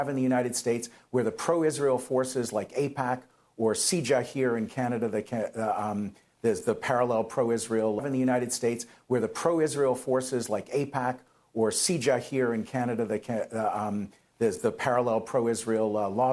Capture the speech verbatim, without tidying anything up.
in the United States, where the pro-Israel forces like AIPAC or C J A here in Canada, they can, uh, um, there's the parallel pro-Israel in the United States, where the pro-Israel forces like AIPAC or C J A here in Canada, they can, uh, um, there's the parallel pro-Israel uh, law.